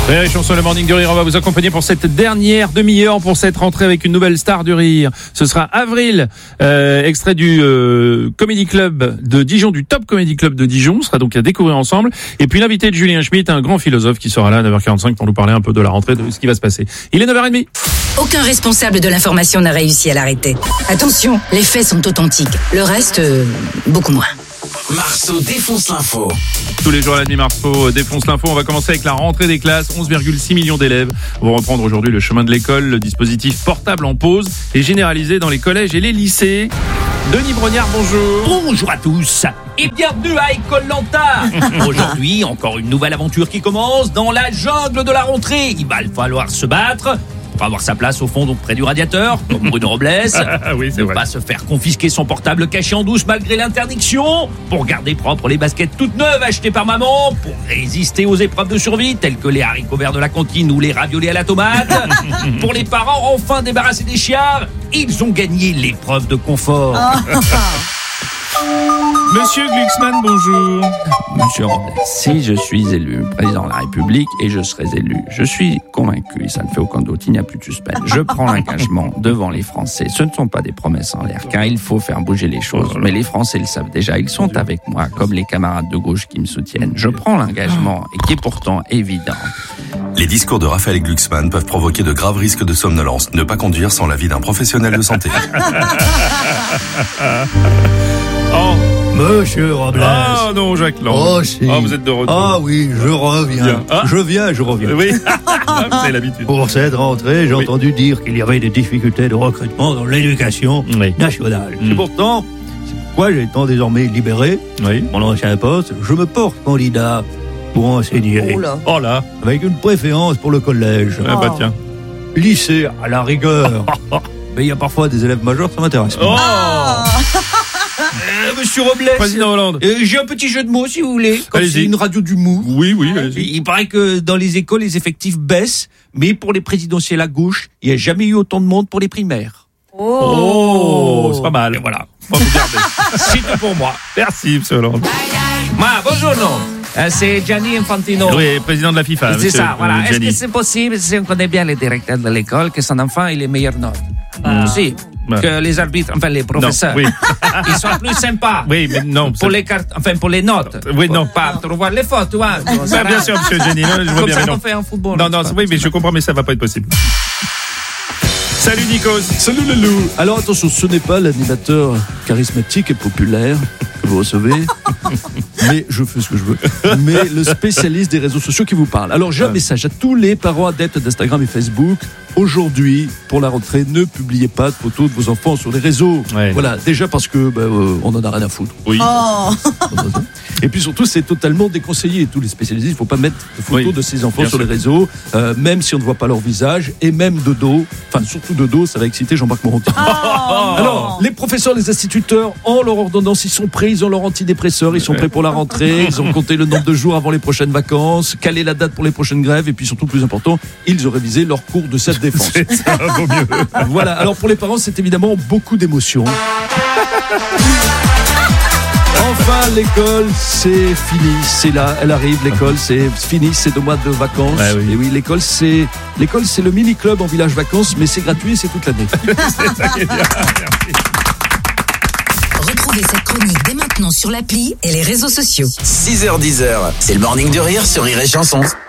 Les chansons Le Morning du Rire, on va vous accompagner pour cette dernière demi-heure, pour cette rentrée avec une nouvelle star du rire. Ce sera Avril, extrait du Comedy Club de Dijon, du Top Comedy Club de Dijon. Ce sera donc à découvrir ensemble. Et puis l'invité de Julien Schmitt, un grand philosophe qui sera là à 9h45 pour nous parler un peu de la rentrée, de ce qui va se passer. Il est 9h30. Aucun responsable de l'information n'a réussi à l'arrêter. Attention, les faits sont authentiques. Le reste, beaucoup moins. Marceau défonce l'info. Tous les jours à la nuit, Marceau défonce l'info. On va commencer avec la rentrée des classes. 11,6 millions d'élèves vont reprendre aujourd'hui le chemin de l'école. Le dispositif portable en pause est généralisé dans les collèges et les lycées. Denis Brognard, bonjour. Bonjour à tous et bienvenue à École-Lanta. Aujourd'hui, encore une nouvelle aventure qui commence dans la jungle de la rentrée. Il va falloir se battre pour avoir sa place au fond, donc près du radiateur, comme Bruno Robles. Oui, c'est ne vrai. pas se faire confisquer son portable caché en douce malgré l'interdiction. Pour garder propres les baskets toutes neuves achetées par maman. Pour résister aux épreuves de survie telles que les haricots verts de la cantine ou les raviolis à la tomate. Pour les parents enfin débarrassés des chiards, ils ont gagné l'épreuve de confort. Monsieur Glucksmann, bonjour. Monsieur Robles, si je suis élu président de la République et je serai élu, je suis convaincu, et ça ne fait aucun doute, il n'y a plus de suspense. Je prends l'engagement devant les Français. Ce ne sont pas des promesses en l'air, car il faut faire bouger les choses. Mais les Français le savent déjà, ils sont avec moi, comme les camarades de gauche qui me soutiennent. Je prends l'engagement, et qui est pourtant évident. Les discours de Raphaël Glucksmann peuvent provoquer de graves risques de somnolence. Ne pas conduire sans l'avis d'un professionnel de santé. Oh, Monsieur Robles. oh non, Jacques Lang. Oh, si. Oh, vous êtes de retour. Ah oui, je reviens. Bien. Ah. Je reviens. Oui, vous avez l'habitude. Pour cette rentrée, j'ai entendu dire qu'il y avait des difficultés de recrutement dans l'éducation nationale. Mm. Et pourtant, c'est pourquoi j'ai été désormais libéré, Oui. mon ancien poste, je me porte candidat pour enseigner. Oh là. Avec une préférence pour le collège. Ah bah tiens. Lycée, à la rigueur. Mais il y a parfois des élèves majeurs, ça m'intéresse. Oh. Monsieur Robles, Président Hollande. j'ai un petit jeu de mots si vous voulez. Comme Allez-y. c'est une radio d'humour. Oui, allez-y. Il paraît que dans les écoles, les effectifs baissent, mais pour les présidentielles à gauche, il n'y a jamais eu autant de monde pour les primaires. Oh, c'est pas mal. Et voilà. Faut vous garder. C'est tout pour moi. Merci, monsieur Hollande. Bonjour, c'est Gianni Infantino. Oui, président de la FIFA. C'est monsieur, ça, voilà. Est-ce Gianni. que c'est possible, si on connaît bien les directeurs de l'école, que son enfant ait les meilleures notes? Si. Bah. Que les arbitres, enfin les professeurs, Non, oui. ils sont plus sympas. Oui, mais non. Pour les cartes, enfin pour les notes. Oui, non. Pas pour voir les fautes, tu vois. Ça, bien sûr, monsieur Gianni. Non, je vois Comme bien, ça mais qu'on non. fait en football. Non, oui, mais je comprends, mais ça va pas être possible. Salut Nikos. Salut les loups. Alors attention, ce n'est pas l'animateur charismatique et populaire que vous recevez, mais je fais ce que je veux, mais le spécialiste des réseaux sociaux qui vous parle. Alors j'ai un message à tous les parents adeptes d'Instagram et Facebook. Aujourd'hui, pour la rentrée, ne publiez pas de photos de vos enfants sur les réseaux. Ouais. Voilà, déjà parce que on en a rien à foutre. Oui. Et puis surtout, c'est totalement déconseillé. Tous les spécialistes, il ne faut pas mettre de photos Oui, de ses enfants bien sur sûr. les réseaux, même si on ne voit pas leur visage, et même de dos. Enfin, surtout de dos, ça va exciter Jean-Marc Moranti. Alors, les professeurs, les instituteurs, ont leur ordonnance, ils sont prêts, ils ont leur antidépresseur, ils sont prêts pour la rentrée, ils ont compté le nombre de jours avant les prochaines vacances, calé la date pour les prochaines grèves, et puis surtout, plus important, ils ont révisé leur cours de self-défense. Ça vaut mieux. Voilà, alors pour les parents, c'est évidemment beaucoup d'émotions. Enfin, l'école, c'est fini, c'est là, elle arrive, l'école, c'est fini, c'est 2 mois de vacances. Ouais, oui. Et oui, l'école, c'est le mini-club en village vacances, mais c'est gratuit et c'est toute l'année. C'est ça qui est bien. Merci. Retrouvez cette chronique dès maintenant sur l'appli et les réseaux sociaux. 6h10, c'est le Morning du Rire sur Rire et Chanson.